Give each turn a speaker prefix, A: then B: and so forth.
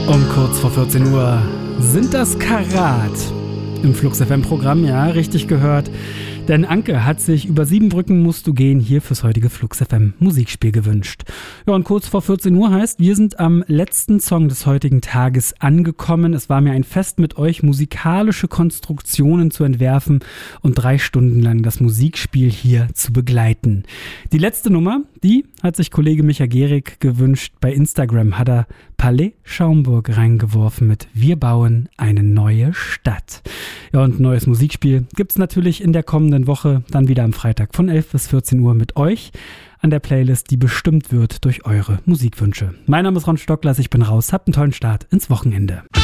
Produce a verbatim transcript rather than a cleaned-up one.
A: Um kurz vor vierzehn Uhr sind das Karat im Flux F M-Programm, ja, richtig gehört. Denn Anke hat sich über sieben Brücken musst du gehen hier fürs heutige Flux F M Musikspiel gewünscht. Ja, und kurz vor vierzehn Uhr heißt, wir sind am letzten Song des heutigen Tages angekommen. Es war mir ein Fest, mit euch musikalische Konstruktionen zu entwerfen und drei Stunden lang das Musikspiel hier zu begleiten. Die letzte Nummer, die hat sich Kollege Micha Gehrig gewünscht. Bei Instagram hat er Palais Schaumburg reingeworfen mit Wir bauen eine neue Stadt. Ja, und ein neues Musikspiel gibt's natürlich in der kommenden Woche, dann wieder am Freitag von elf bis vierzehn Uhr mit euch an der Playlist, die bestimmt wird durch eure Musikwünsche. Mein Name ist Ron Stocklas, ich bin raus, habt einen tollen Start ins Wochenende.